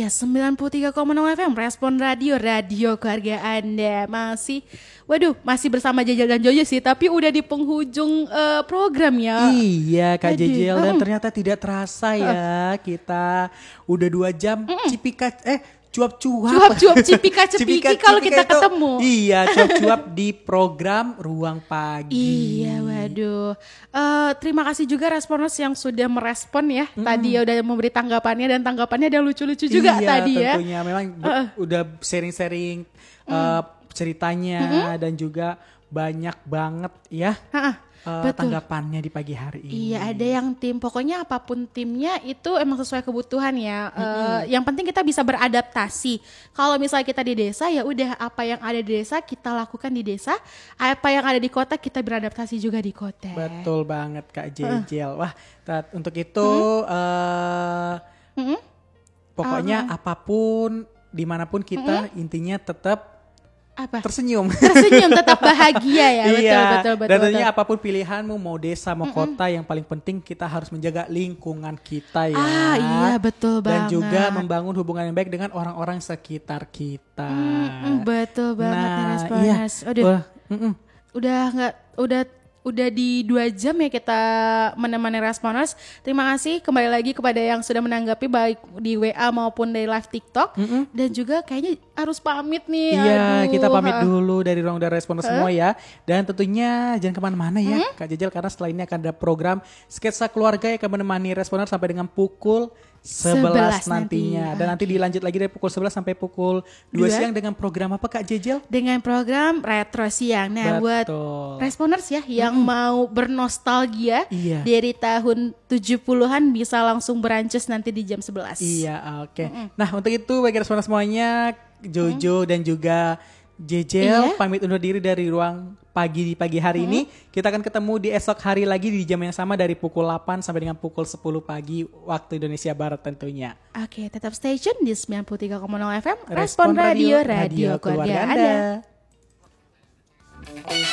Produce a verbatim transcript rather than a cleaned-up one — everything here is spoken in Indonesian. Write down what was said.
Iya, sembilan puluh tiga koma nol F M Respon Radio, radio keluarga Anda. Masih, waduh, masih bersama Jejel dan Jojo sih, tapi udah di penghujung uh, program ya. Iya Kak Aduh. Jejel, dan Mm. ternyata tidak terasa ya, kita udah dua jam Mm. cipika, eh cuap-cuap. Cuap-cuap, cipika-cepiki kalau kita itu, ketemu. Iya, cuap-cuap di program Ruang Pagi. Iya, waduh. Uh, terima kasih juga responers yang sudah merespon ya. Mm. Tadi ya udah memberi tanggapannya, dan tanggapannya ada lucu-lucu juga iya, tadi ya. Tentunya memang uh. udah sharing-sharing mm. uh, ceritanya mm-hmm. dan juga banyak banget ya. Uh-uh. Uh, tanggapannya di pagi hari ini. Iya, ada yang tim, pokoknya apapun timnya itu emang sesuai kebutuhan ya. Mm-hmm. Uh, yang penting kita bisa beradaptasi. Kalau misalnya kita di desa, ya udah apa yang ada di desa kita lakukan di desa. Apa yang ada di kota kita beradaptasi juga di kota. Betul banget Kak Jejel. Uh. Wah, tat, untuk itu mm-hmm. uh, mm-hmm. pokoknya uh-huh. apapun, dimanapun kita mm-hmm. intinya tetap apa? Tersenyum. Tersenyum, tetap bahagia ya. Betul, iya. betul, betul. Dan tentunya betul. apapun pilihanmu, mau desa, mau Mm-mm. kota, yang paling penting kita harus menjaga lingkungan kita ya. Ah iya, betul Dan banget. Dan juga membangun hubungan yang baik dengan orang-orang sekitar kita. Mm-mm, betul banget nah, nih Responers. Iya. Aduh, Wah, udah nggak, udah udah di dua jam ya kita menemani Responers. Terima kasih kembali lagi kepada yang sudah menanggapi baik di W A maupun dari live TikTok. Mm-mm. Dan juga kayaknya harus pamit nih. Iya, aduh. kita pamit dulu dari ruang dan Responers huh? semua ya. Dan tentunya jangan kemana-mana ya hmm? Kak Jejel, karena setelah ini akan ada program Sketsa Keluarga yang akan menemani Responers sampai dengan pukul sebelas nantinya. Nanti. Dan nanti dilanjut lagi dari pukul sebelas sampai pukul dua siang dengan program apa Kak Jejel? Dengan program Retro Siang. Nah, betul. Buat Responers ya yang hmm. mau bernostalgia iya. dari tahun tujuh puluhan bisa langsung beranjus nanti di jam sebelas. Iya, oke. Okay. Hmm. Nah, untuk itu bagi Responers semuanya, Jojo hmm. dan juga Jejel iya. pamit undur diri dari Ruang Pagi di pagi hari hmm. ini. Kita akan ketemu di esok hari lagi di jam yang sama dari pukul delapan sampai dengan pukul sepuluh pagi waktu Indonesia Barat tentunya. Oke, tetap stay tune di sembilan puluh tiga koma nol F M Respon Radio, Radio, Radio Keluarga Anda.